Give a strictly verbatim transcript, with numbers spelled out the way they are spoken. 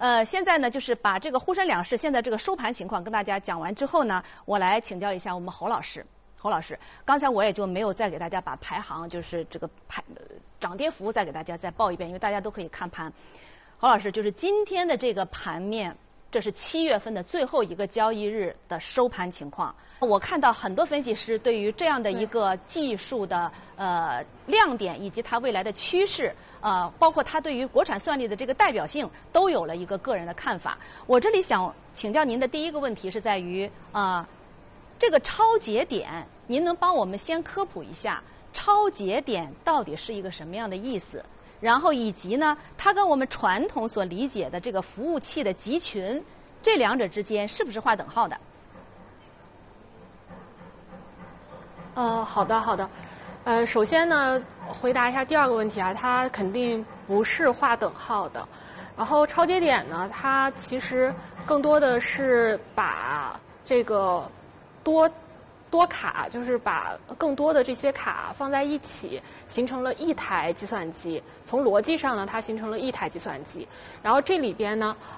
呃，现在呢，就是把这个沪深两市现在这个收盘情况跟大家讲完之后呢，我来请教一下我们侯老师。侯老师，刚才我也就没有再给大家把排行，就是这个排涨跌幅再给大家再报一遍，因为大家都可以看盘。侯老师，就是今天的这个盘面，这是七月份的最后一个交易日的收盘情况。我看到很多分析师对于这样的一个技术的呃亮点以及它未来的趋势，呃，包括它对于国产算力的这个代表性，都有了一个个人的看法。我这里想请教您的第一个问题是在于啊、呃，这个超节点。您能帮我们先科普一下超节点到底是一个什么样的意思？然后以及呢，它跟我们传统所理解的这个服务器的集群，这两者之间是不是划等号的？ 呃，好的，好的。呃，首先呢，回答一下第二个问题啊，它肯定不是划等号的。然后超节点呢，它其实更多的是把这个多。多卡就是把更多的这些卡放在一起，形成了一台计算机。从逻辑上呢，它形成了一台计算机。然后这里边呢，